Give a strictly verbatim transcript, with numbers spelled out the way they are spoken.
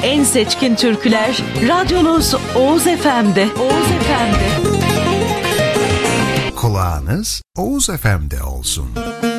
en seçkin türküler radyonuz Oğuz F M'de. Oğuz F M'de. Kulağınız Oğuz F M'de olsun.